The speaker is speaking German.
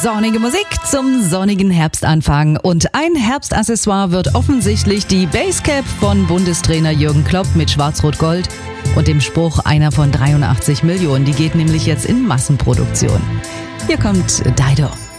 Sonnige Musik zum sonnigen Herbstanfang. Und ein Herbstaccessoire wird offensichtlich die Basecap von Bundestrainer Jürgen Klopp mit Schwarz-Rot-Gold und dem Spruch einer von 83 Millionen. Die geht nämlich jetzt in Massenproduktion. Hier kommt Dido.